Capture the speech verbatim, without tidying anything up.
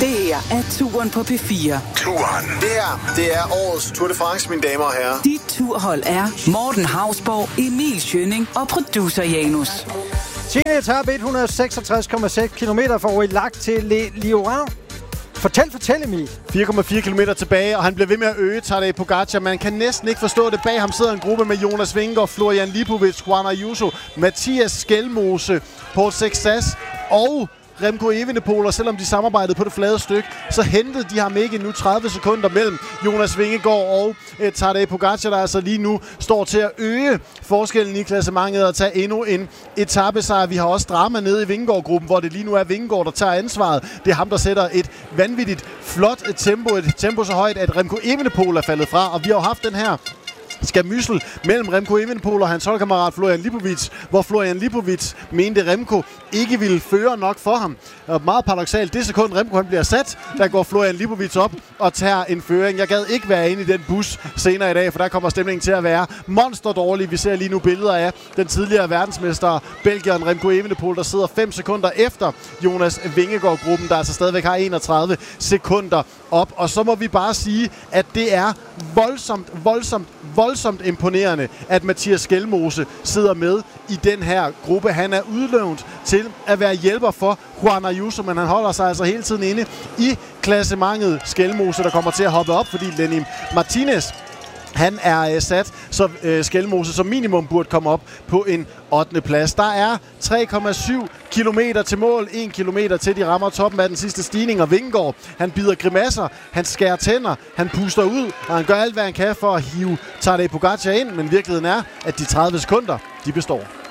Det her er Turen på P fire. Turen. Det her, det er årets Tour de France, mine damer og herrer. Dit turhold er Morten Hausborg, Emil Schønning og producer Janus. tiende etape, et hundrede og seksogtres komma seks kilometer fra Aurillac til Le Lioran. Fortæl, fortæl Emil. fire komma fire kilometer tilbage, og han bliver ved med at øge Tadej Pogacar. Man kan næsten ikke forstå det. Bag ham sidder en gruppe med Jonas Vingegaard, Florian Lipovic, Juan Ayuso, Mathias Skelmose, Paul Sexas og Remco Evenepoel, og selvom de samarbejdede på det flade stykke, så hentede de ham ikke nu tredive sekunder mellem Jonas Vingegaard og eh, Tadej Pogacar, der altså lige nu står til at øge forskellen i klassementet og tage endnu en etapesejr. Vi har også drama nede i Vingegaard-gruppen, hvor det lige nu er Vingegaard, der tager ansvaret. Det er ham, der sætter et vanvittigt flot tempo, et tempo så højt, at Remco Evenepoel er faldet fra, og vi har jo haft den her skamyssel mellem Remco Evenepoel og hans holdkammerat Florian Lipovic, hvor Florian Lipovic mente, Remco ikke ville føre nok for ham. Og meget paradoksalt, det sekund Remco han bliver sat, der går Florian Lipovic op og tager en føring. Jeg gad ikke være inde i den bus senere i dag, for der kommer stemningen til at være monster dårlig. Vi ser lige nu billeder af den tidligere verdensmester, belgieren Remco Evenepoel, der sidder fem sekunder efter Jonas Vingegaard-gruppen, der altså stadigvæk har enogtredive sekunder op. Og så må vi bare sige, at det er voldsomt, voldsomt, voldsomt imponerende, at Mathias Skelmose sidder med i den her gruppe. Han er udlånt til at være hjælper for Juan Ayuso, men han holder sig altså hele tiden inde i klassementet. Skelmose, der kommer til at hoppe op, fordi Lenny Martinez han er øh, sat, så øh, Skelmose som minimum burde komme op på en ottende plads. Der er tre komma syv kilometer til mål, en kilometer til de rammer toppen af den sidste stigning, og Vingegaard, han bider grimasser, han skærer tænder, han puster ud, og han gør alt, hvad han kan for at hive Tadej Pogacar ind, men virkeligheden er, at de tredive sekunder, de består.